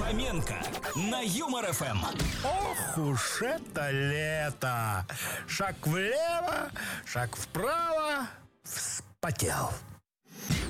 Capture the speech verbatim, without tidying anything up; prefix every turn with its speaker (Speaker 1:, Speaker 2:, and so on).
Speaker 1: Фоменко на Юмор ФМ.
Speaker 2: Ох уж это лето! Шаг влево, шаг вправо, вспотел.